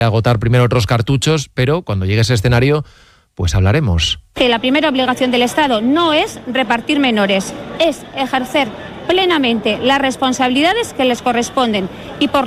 agotar primero otros cartuchos, pero cuando llegue ese escenario, pues hablaremos. Que la primera obligación del Estado no es repartir menores, es ejercer plenamente las responsabilidades que les corresponden y por